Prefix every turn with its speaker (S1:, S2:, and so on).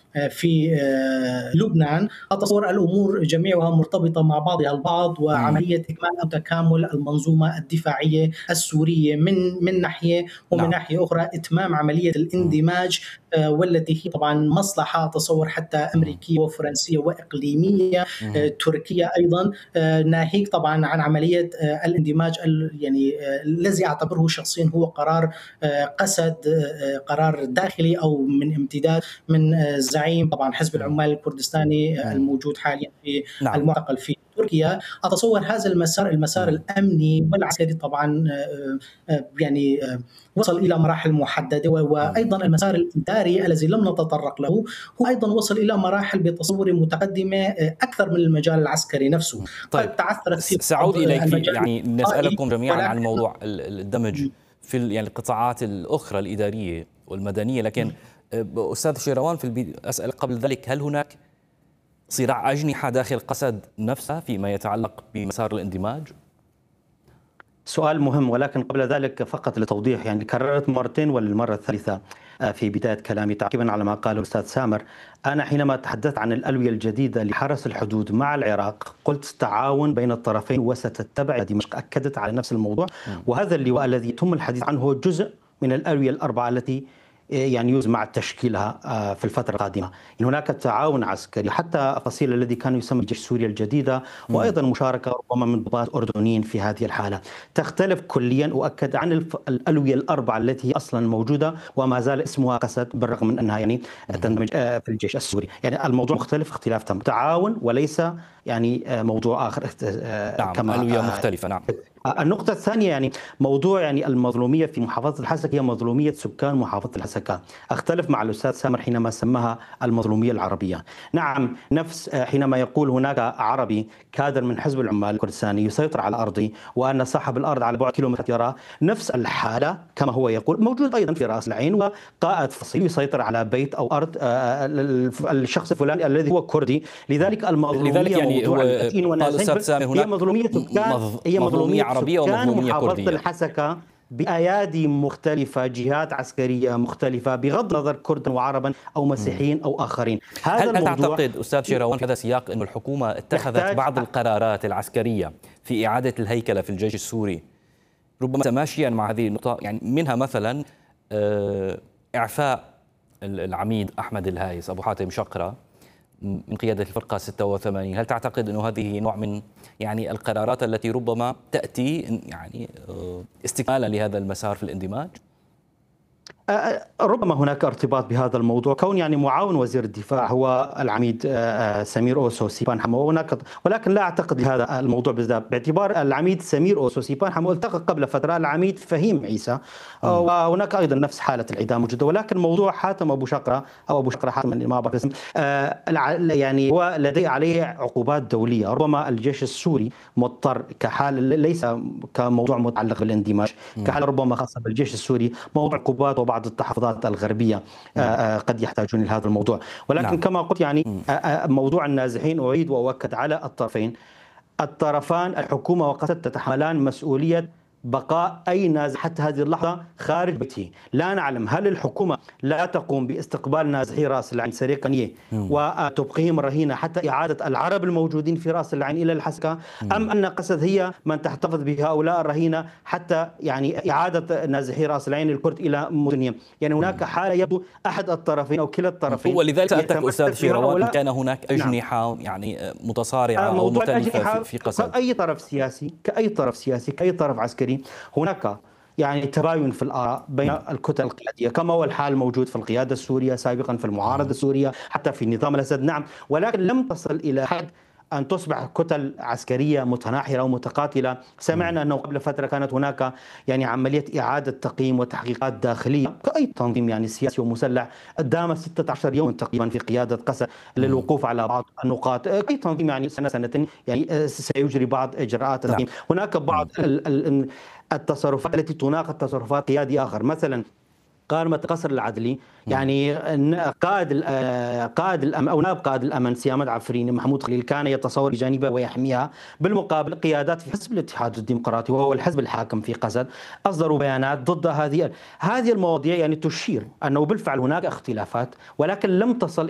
S1: في لبنان. أتصور الأمور جميعها مرتبطة مع بعضها البعض، وعملية إكمال أو تكامل المنظومة الدفاعية السورية من ناحية، ومن ناحية أخرى إتمام عملية الاندماج، والتي هي طبعا مصلحة أتصور حتى أمريكية وفرنسية وإقليمية تركيا أيضا، ناهيك طبعا عن عملية الاندماج يعني الذي أعتبره شخصيا هو قرار قسد، قرار داخلي أو من امتداد من زعيم طبعا حزب العمال الكردستاني الموجود حاليا في المعتقل في تركيا. أتصور هذا المسار الأمني والعسكري طبعا يعني وصل إلى مراحل محددة، وأيضا المسار الإداري الذي لم نتطرق له هو أيضا وصل إلى مراحل بتصور متقدمة أكثر من المجال العسكري نفسه.
S2: طيب سأعود إليك، يعني نسألكم جميعا عن موضوع الدمج في يعني القطاعات الأخرى الإدارية والمدنية، لكن أستاذ شيروان أسأل قبل ذلك، هل هناك صراع أجنحة داخل قسد نفسها فيما يتعلق بمسار الاندماج؟
S3: سؤال مهم، ولكن قبل ذلك فقط لتوضيح، يعني كررت مرتين وللمرة الثالثة في بداية كلامي تعقيبا على ما قاله الأستاذ سامر. أنا حينما تحدثت عن الألوية الجديدة لحرس الحدود مع العراق قلت تعاون بين الطرفين وستتبع دمشق، أكدت على نفس الموضوع. وهذا اللواء الذي يتم الحديث عنه هو جزء من الألوية الأربعة التي يعني يزمع تشكيلها في الفترة القادمة. إن هناك تعاون عسكري، حتى فصيل الذي كان يسمى جيش سوريا الجديدة، وأيضا مشاركة ربما من ضباط أردنيين في هذه الحالة. تختلف كليا، أؤكد، عن الألوية الأربعة التي هي أصلا موجودة وما زال اسمها قسد بالرغم من أنها يعني تندمج في الجيش السوري. يعني الموضوع مختلف اختلاف تام، تعاون وليس يعني موضوع آخر.
S2: نعم، كما ألوية مختلفة. نعم.
S3: النقطة الثانية، يعني موضوع يعني المظلومية في محافظة الحسكة هي مظلومية سكان محافظة الحسكة. أختلف مع الأستاذ سامر حينما سماها المظلومية العربية. نعم، نفس حينما يقول هناك عربي كادر من حزب العمال الكردستاني يسيطر على أرضي وأن صاحب الأرض على بعد كيلومتر يرى، نفس الحالة كما هو يقول موجود أيضا في رأس العين، وقائد فصيل يسيطر على بيت أو أرض الشخص الفلاني الذي هو كردي. لذلك المظلومية
S2: يعني
S3: موضوع هي مظلومية سكان، هي مظلومية
S2: عربية ومظلومية
S3: محافظة الحسكة بأيادي مختلفة، جهات عسكرية مختلفة، بغض النظر كردا وعربا أو مسيحيين أو آخرين.
S2: هل تعتقد أستاذ شيروان في هذا السياق أن الحكومة اتخذت بعض القرارات العسكرية في إعادة الهيكلة في الجيش السوري ربما تماشيا مع هذه النقطة؟ يعني منها مثلا إعفاء العميد أحمد الهايس أبو حاتم شقرة من قيادة الفرقة 86. هل تعتقد أنه هذه نوع من يعني القرارات التي ربما تأتي يعني استكمالا لهذا المسار في الاندماج؟
S3: ربما هناك ارتباط بهذا الموضوع، كون يعني معاون وزير الدفاع هو العميد سمير أوسو سيبان حمو، ولكن لا أعتقد هذا الموضوع بالذات، باعتبار العميد سمير أوسو سيبان حمو التقى قبل فترة العميد فهيم عيسى، وهناك أيضا نفس حالة الإعدام موجودة. ولكن موضوع حاتم أبو شقرة أو أبو شقرة حاتم ما بعرف اسم، يعني هو لديه عليه عقوبات دولية. ربما الجيش السوري مضطر كحال، ليس كموضوع متعلق بالاندماج، كحال ربما خاصة بالجيش السوري، موضوع عقوبات وبعض التحفظات الغربية قد يحتاجون لهذا الموضوع. ولكن كما قلت يعني موضوع النازحين أعيد وأؤكد على الطرفين، الطرفان الحكومة وقسد تتحملان مسؤولية بقاء أي نازح حتى هذه اللحظة خارج بيته. لا نعلم هل الحكومة لا تقوم باستقبال نازحي رأس العين سريقا وتبقيهم رهينة حتى إعادة العرب الموجودين في رأس العين إلى الحسكة، أم أن قسد هي من تحتفظ بهؤلاء الرهينة حتى يعني إعادة نازحي رأس العين الكرد إلى مدنهم؟ يعني هناك حالة يبدو أحد الطرفين أو كلا الطرفين.
S2: ولذلك سألتك أستاذ شيروان كان هناك أجنحة يعني متصارعة أو مختلفة في قسد.
S3: كأي طرف سياسي، كأي طرف عسكري، هناك يعني تباين في الآراء بين الكتل القيادية، كما هو الحال موجود في القيادة السورية سابقا، في المعارضة السورية، حتى في نظام الأسد. نعم، ولكن لم تصل إلى حد أن تصبح كتل عسكرية متناحرة ومتقاتلة. سمعنا أنه قبل فترة كانت هناك يعني عملية إعادة تقييم وتحقيقات داخلية كأي تنظيم يعني سياسي ومسلح دام 16 يوم تقريبا في قيادة قسد للوقوف على بعض النقاط. أي تنظيم يعني سنتين يعني سيجري بعض إجراءات تقييم. هناك بعض التصرفات التي تناقض تصرفات قيادي آخر، مثلا قائمة القصر العدلي، يعني قائد أو نائب قائد الأمن سيامد عفريني محمود خليل كان يتصور بجانبها ويحميها. بالمقابل قيادات في حزب الاتحاد الديمقراطي وهو الحزب الحاكم في قسد أصدروا بيانات ضد هذه المواضيع، يعني تشير أنه بالفعل هناك اختلافات ولكن لم تصل